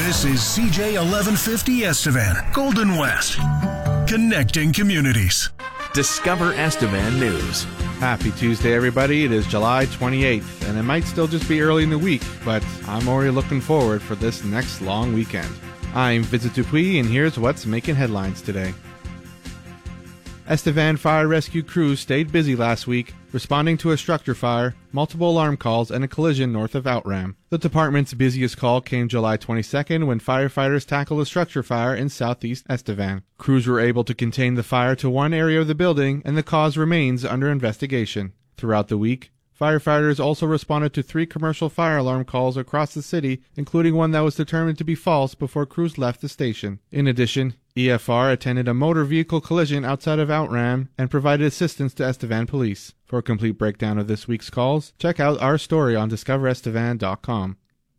This is CJ 1150 Estevan, Golden West, connecting communities. Discover Estevan News. Happy Tuesday, everybody. It is July 28th, and it might still just be early in the week, but I'm already looking forward for this next long weekend. I'm Vincent Dupuis, and here's what's making headlines today. Estevan fire rescue crews stayed busy last week, responding to a structure fire, multiple alarm calls, and a collision north of Outram. The department's busiest call came July 22nd when firefighters tackled a structure fire in southeast Estevan. Crews were able to contain the fire to one area of the building, and the cause remains under investigation. Throughout the week, firefighters also responded to 3 commercial fire alarm calls across the city, including one that was determined to be false before crews left the station. In addition, EFR attended a motor vehicle collision outside of Outram and provided assistance to Estevan police. For a complete breakdown of this week's calls, check out our story on discoverestevan.com.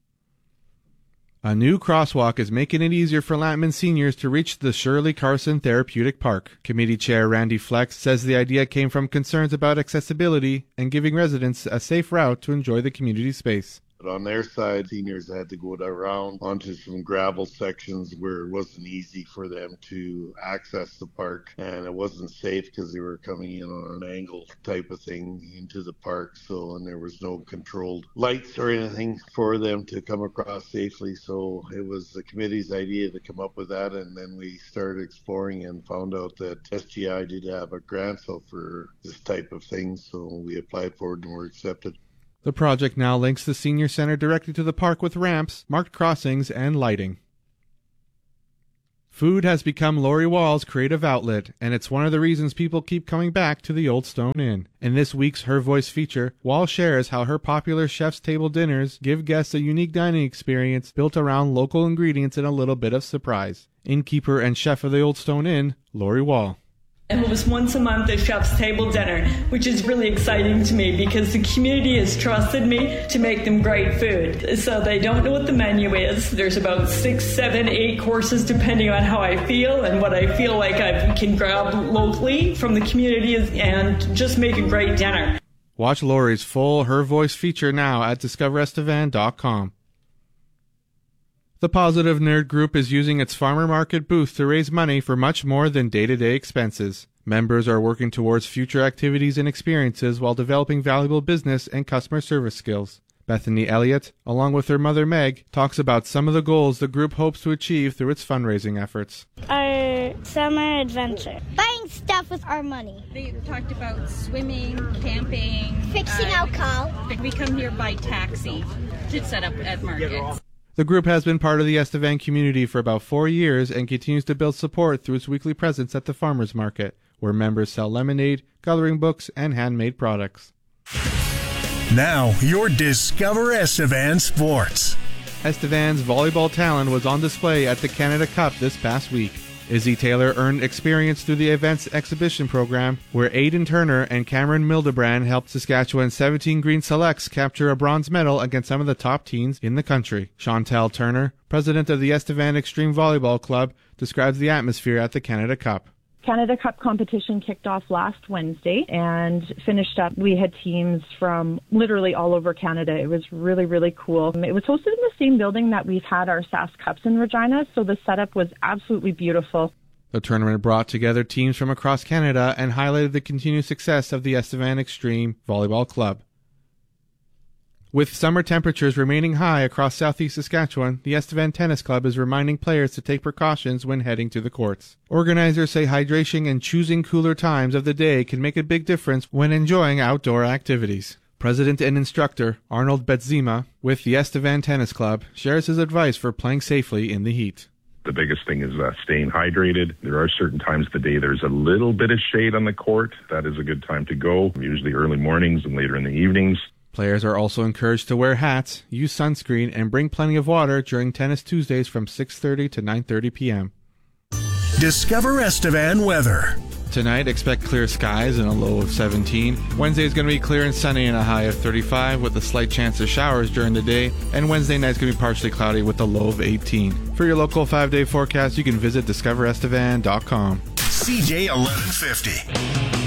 A new crosswalk is making it easier for Lantman seniors to reach the Shirley Carson Therapeutic Park. Committee Chair Randy Flex says the idea came from concerns about accessibility and giving residents a safe route to enjoy the community space. But on their side, seniors had to go around onto some gravel sections where it wasn't easy for them to access the park, and it wasn't safe because they were coming in on an angle type of thing into the park. And there was no controlled lights or anything for them to come across safely. So it was the committee's idea to come up with that, and then we started exploring and found out that SGI did have a grant for this type of thing. So we applied for it and were accepted. The project now links the senior center directly to the park with ramps, marked crossings, and lighting. Food has become Lori Wall's creative outlet, and it's one of the reasons people keep coming back to the Old Stone Inn. In this week's Her Voice feature, Wall shares how her popular chef's table dinners give guests a unique dining experience built around local ingredients and a little bit of surprise. Innkeeper and chef of the Old Stone Inn, Lori Wall. It was once a month a chef's table dinner, which is really exciting to me because the community has trusted me to make them great food. So they don't know what the menu is. There's about 6, 7, 8 courses depending on how I feel and what I feel like I can grab locally from the community and just make a great dinner. Watch Lori's full Her Voice feature now at discoverestevan.com. The Positive Nerd Group is using its farmer market booth to raise money for much more than day-to-day expenses. Members are working towards future activities and experiences while developing valuable business and customer service skills. Bethany Elliott, along with her mother Meg, talks about some of the goals the group hopes to achieve through its fundraising efforts. Our summer adventure. Buying stuff with our money. They talked about swimming, camping. Fixing alcohol. We come here by taxi to set up at markets. The group has been part of the Estevan community for about 4 years and continues to build support through its weekly presence at the farmers market, where members sell lemonade, coloring books, and handmade products. Now, your Discover Estevan Sports. Estevan's volleyball talent was on display at the Canada Cup this past week. Izzy Taylor earned experience through the event's exhibition program, where Aiden Turner and Cameron Mildebrand helped Saskatchewan's 17 Green Selects capture a bronze medal against some of the top teams in the country. Chantal Turner, president of the Estevan Extreme Volleyball Club, describes the atmosphere at the Canada Cup. Canada Cup competition kicked off last Wednesday and finished up. We had teams from literally all over Canada. It was really, really cool. It was hosted in the same building that we've had our SAS Cups in Regina, so the setup was absolutely beautiful. The tournament brought together teams from across Canada and highlighted the continued success of the Estevan Extreme Volleyball Club. With summer temperatures remaining high across southeast Saskatchewan, the Estevan Tennis Club is reminding players to take precautions when heading to the courts. Organizers say hydration and choosing cooler times of the day can make a big difference when enjoying outdoor activities. President and instructor Arnold Betzima with the Estevan Tennis Club shares his advice for playing safely in the heat. The biggest thing is staying hydrated. There are certain times of the day there's a little bit of shade on the court. That is a good time to go, usually early mornings and later in the evenings. Players are also encouraged to wear hats, use sunscreen, and bring plenty of water during Tennis Tuesdays from 6:30 to 9:30 p.m. Discover Estevan weather. Tonight, expect clear skies and a low of 17. Wednesday is going to be clear and sunny and a high of 35 with a slight chance of showers during the day. And Wednesday night is going to be partially cloudy with a low of 18. For your local 5-day forecast, you can visit discoverestevan.com. CJ 1150.